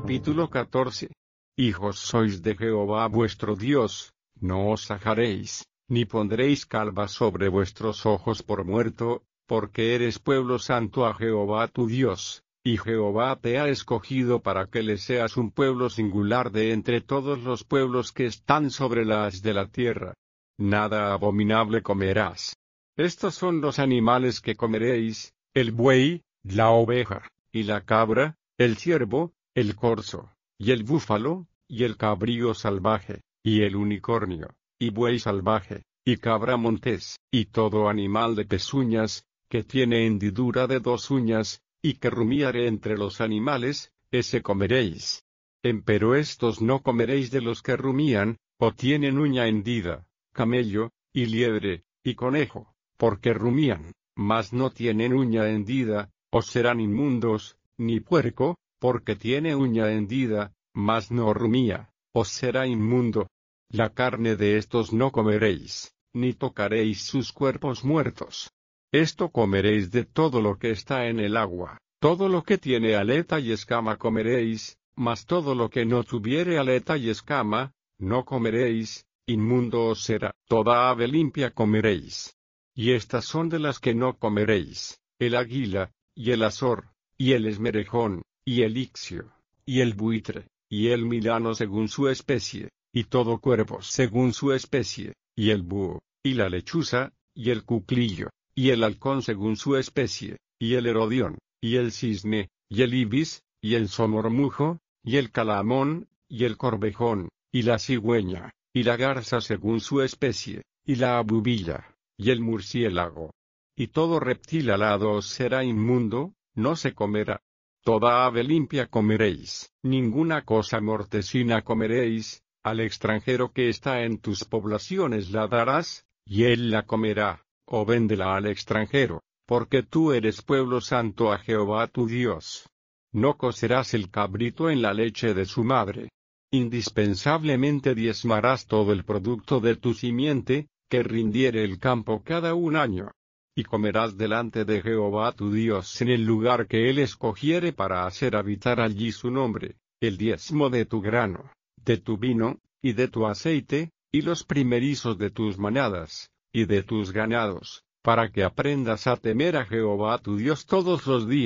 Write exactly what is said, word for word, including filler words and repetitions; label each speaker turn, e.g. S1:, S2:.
S1: Capítulo catorce. Hijos sois de Jehová vuestro Dios, no os ajaréis, ni pondréis calva sobre vuestros ojos por muerto, porque eres pueblo santo a Jehová tu Dios, y Jehová te ha escogido para que le seas un pueblo singular de entre todos los pueblos que están sobre la haz de la tierra. Nada abominable comerás. Estos son los animales que comeréis: el buey, la oveja, y la cabra, el ciervo, el corzo, y el búfalo, y el cabrío salvaje, y el unicornio, y buey salvaje, y cabra montés, y todo animal de pezuñas, que tiene hendidura de dos uñas, y que rumiare entre los animales, ese comeréis. Empero estos no comeréis de los que rumían, o tienen uña hendida: camello, y liebre, y conejo, porque rumían, mas no tienen uña hendida, os serán inmundos; ni puerco, porque tiene uña hendida, mas no rumía, os será inmundo. La carne de estos no comeréis, ni tocaréis sus cuerpos muertos. Esto comeréis de todo lo que está en el agua, todo lo que tiene aleta y escama comeréis, mas todo lo que no tuviere aleta y escama, no comeréis; inmundo os será. Toda ave limpia comeréis. Y estas son de las que no comeréis: el águila, y el azor, y el esmerejón, y el ixio, y el buitre, y el milano según su especie, y todo cuervo según su especie, y el búho, y la lechuza, y el cuclillo, y el halcón según su especie, y el herodión, y el cisne, y el ibis, y el somormujo, y el calamón, y el corvejón, y la cigüeña, y la garza según su especie, y la abubilla, y el murciélago. Y todo reptil alado os será inmundo, no se comerá. Toda ave limpia comeréis. Ninguna cosa mortecina comeréis; al extranjero que está en tus poblaciones la darás, y él la comerá, o véndela al extranjero, porque tú eres pueblo santo a Jehová tu Dios. No cocerás el cabrito en la leche de su madre. Indispensablemente diezmarás todo el producto de tu simiente, que rindiere el campo cada un año. Y comerás delante de Jehová tu Dios en el lugar que él escogiere para hacer habitar allí su nombre, el diezmo de tu grano, de tu vino, y de tu aceite, y los primerizos de tus manadas, y de tus ganados, para que aprendas a temer a Jehová tu Dios todos los días